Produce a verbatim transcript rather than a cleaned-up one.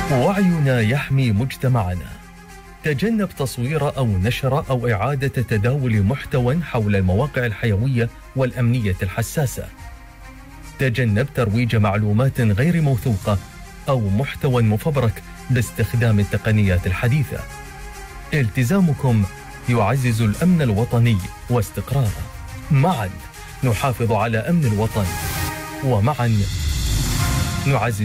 وعينا يحمي مجتمعنا. تجنب تصوير أو نشر أو إعادة تداول محتوى حول المواقع الحيوية والأمنية الحساسة. تجنب ترويج معلومات غير موثوقة أو محتوى مفبرك باستخدام التقنيات الحديثة. التزامكم يعزز الأمن الوطني واستقراره. معا نحافظ على أمن الوطن، ومعا نعزز